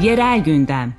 Yerel gündem.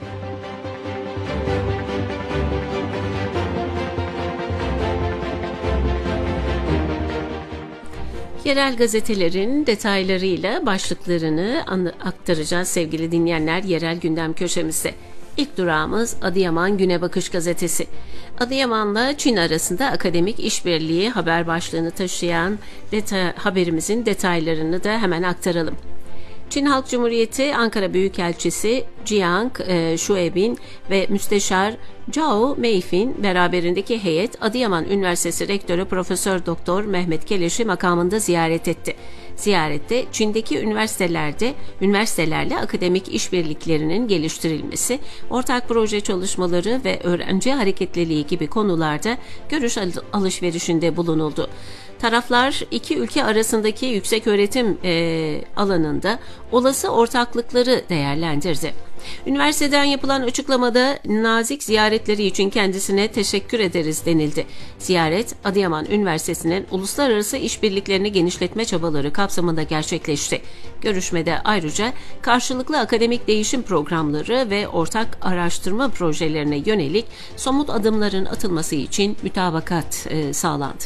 Yerel gazetelerin detaylarıyla başlıklarını aktaracağız sevgili dinleyenler yerel gündem köşemizde. İlk durağımız Adıyaman Güne Bakış gazetesi. Adıyaman'la Çin arasında akademik işbirliği haber başlığını taşıyan haberimizin detaylarını da hemen aktaralım. Çin Halk Cumhuriyeti Ankara Büyükelçisi Jiang Shuebin ve Müsteşar Zhao Meif'in beraberindeki heyet Adıyaman Üniversitesi Rektörü Profesör Doktor Mehmet Keleş'i makamında ziyaret etti. Ziyarette Çin'deki üniversitelerle akademik işbirliklerinin geliştirilmesi, ortak proje çalışmaları ve öğrenci hareketliliği gibi konularda görüş alışverişinde bulunuldu. Taraflar iki ülke arasındaki yükseköğretim alanında olası ortaklıkları değerlendirdi. Üniversiteden yapılan açıklamada nazik ziyaretleri için kendisine teşekkür ederiz denildi. Ziyaret, Adıyaman Üniversitesi'nin uluslararası işbirliklerini genişletme çabaları kapsamında gerçekleşti. Görüşmede ayrıca karşılıklı akademik değişim programları ve ortak araştırma projelerine yönelik somut adımların atılması için mütabakat sağlandı.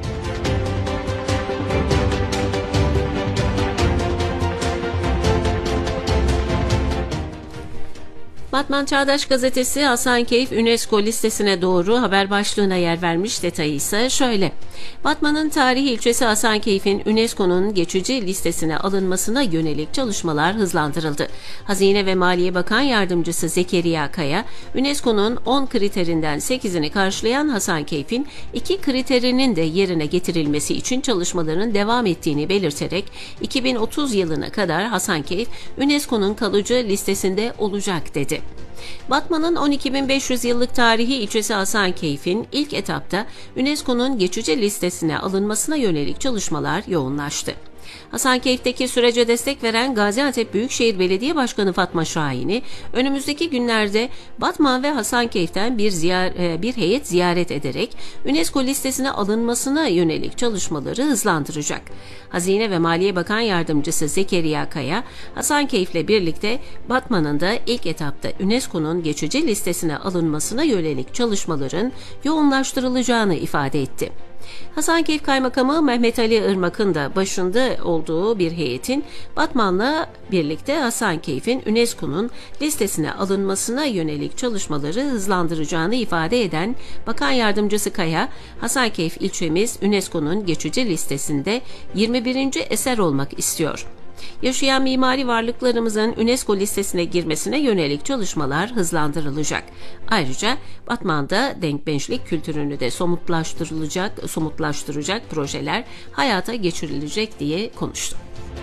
Batman Çağdaş Gazetesi Hasankeyf UNESCO listesine doğru haber başlığına yer vermiş. Detayı ise şöyle. Batman'ın tarihi ilçesi Hasankeyf'in UNESCO'nun geçici listesine alınmasına yönelik çalışmalar hızlandırıldı. Hazine ve Maliye Bakan Yardımcısı Zekeriya Kaya, UNESCO'nun 10 kriterinden 8'ini karşılayan Hasankeyf'in 2 kriterinin de yerine getirilmesi için çalışmaların devam ettiğini belirterek 2030 yılına kadar Hasankeyf UNESCO'nun kalıcı listesinde olacak dedi. Batman'ın 12.500 yıllık tarihi ilçesi Hasankeyf'in ilk etapta UNESCO'nun geçici listesine alınmasına yönelik çalışmalar yoğunlaştı. Hasankeyf'teki sürece destek veren Gaziantep Büyükşehir Belediye Başkanı Fatma Şahin'i önümüzdeki günlerde Batman ve Hasankeyf'ten bir heyet ziyaret ederek UNESCO listesine alınmasına yönelik çalışmaları hızlandıracak. Hazine ve Maliye Bakan Yardımcısı Zekeriya Kaya, Hasankeyf'le birlikte Batman'ın da ilk etapta UNESCO'nun geçici listesine alınmasına yönelik çalışmaların yoğunlaştırılacağını ifade etti. Hasankeyf Kaymakamı Mehmet Ali Irmak'ın da başında olduğu bir heyetin Batman'la birlikte Hasankeyf'in UNESCO'nun listesine alınmasına yönelik çalışmaları hızlandıracağını ifade eden Bakan Yardımcısı Kaya, Hasankeyf ilçemiz UNESCO'nun geçici listesinde 21. eser olmak istiyor. Yaşayan mimari varlıklarımızın UNESCO listesine girmesine yönelik çalışmalar hızlandırılacak. Ayrıca Batman'da denkbençlik kültürünü de somutlaştıracak projeler hayata geçirilecek diye konuştu.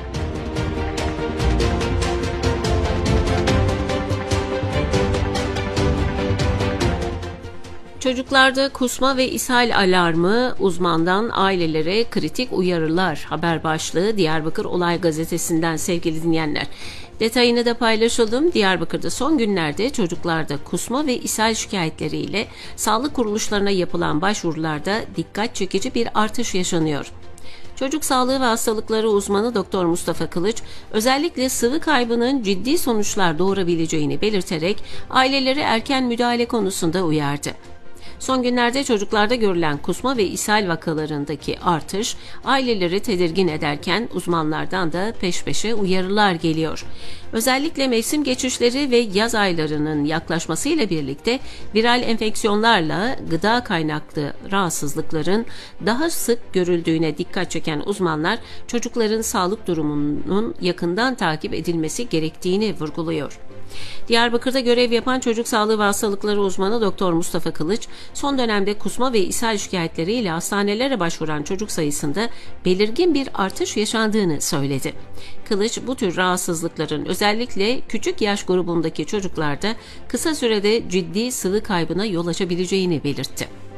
Çocuklarda kusma ve ishal alarmı, uzmandan ailelere kritik uyarılar haber başlığı Diyarbakır Olay Gazetesi'nden sevgili dinleyenler. Detayını da paylaşalım. Diyarbakır'da son günlerde çocuklarda kusma ve ishal şikayetleriyle sağlık kuruluşlarına yapılan başvurularda dikkat çekici bir artış yaşanıyor. Çocuk sağlığı ve hastalıkları uzmanı Doktor Mustafa Kılıç, özellikle sıvı kaybının ciddi sonuçlar doğurabileceğini belirterek aileleri erken müdahale konusunda uyardı. Son günlerde çocuklarda görülen kusma ve ishal vakalarındaki artış aileleri tedirgin ederken uzmanlardan da peş peşe uyarılar geliyor. Özellikle mevsim geçişleri ve yaz aylarının yaklaşmasıyla birlikte viral enfeksiyonlarla gıda kaynaklı rahatsızlıkların daha sık görüldüğüne dikkat çeken uzmanlar çocukların sağlık durumunun yakından takip edilmesi gerektiğini vurguluyor. Diyarbakır'da görev yapan çocuk sağlığı ve hastalıkları uzmanı Doktor Mustafa Kılıç, son dönemde kusma ve ishal şikayetleriyle hastanelere başvuran çocuk sayısında belirgin bir artış yaşandığını söyledi. Kılıç, bu tür rahatsızlıkların özellikle küçük yaş grubundaki çocuklarda kısa sürede ciddi sıvı kaybına yol açabileceğini belirtti.